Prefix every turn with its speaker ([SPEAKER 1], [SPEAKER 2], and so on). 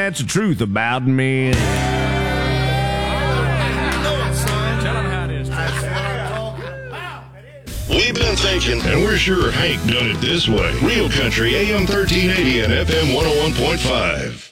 [SPEAKER 1] that's the truth about me.
[SPEAKER 2] We've been thinking, and we're sure Hank done it this way. Real Country AM 1380 and FM 101.5.